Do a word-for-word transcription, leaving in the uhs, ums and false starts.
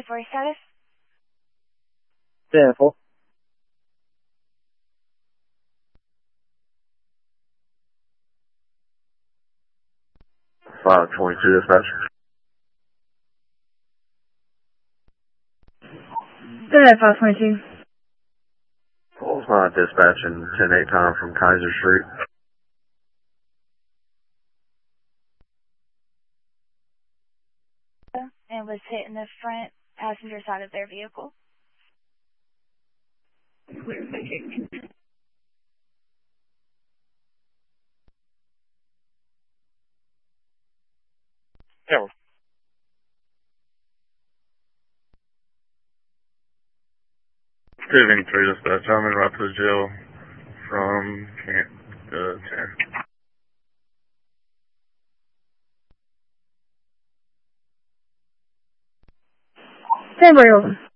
four status? ten four. five twenty-two dispatch. Go ahead, five twenty-two. Pulse nine dispatch and ten eight time from Kaiser Street. And was hit in the front passenger side of their vehicle. Yeah. Fifteen three dispatch. I'm in route to the jail from Camp uh, ten. Stand by, over.